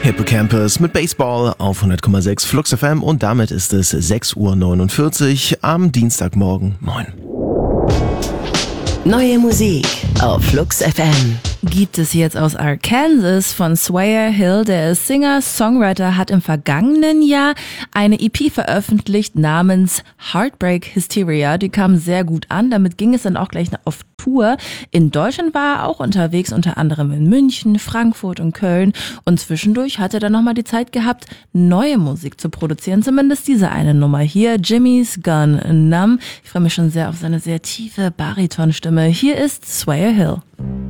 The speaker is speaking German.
Hippocampus mit Baseball auf 100,6 Flux FM und damit ist es 6:49 Uhr am Dienstagmorgen. Moin. Neue Musik auf Flux FM. Gibt es jetzt aus Arkansas von Swyer Hill. Der Singer-Songwriter hat im vergangenen Jahr eine EP veröffentlicht namens Heartbreak Hysteria. Die kam sehr gut an. Damit ging es dann auch gleich auf Tour. In Deutschland war er auch unterwegs, unter anderem in München, Frankfurt und Köln. Und zwischendurch hat er dann nochmal die Zeit gehabt, neue Musik zu produzieren. Zumindest diese eine Nummer hier, Jimmy's Gone Numb. Ich freue mich schon sehr auf seine sehr tiefe Baritonstimme. Hier ist Swyer Hill.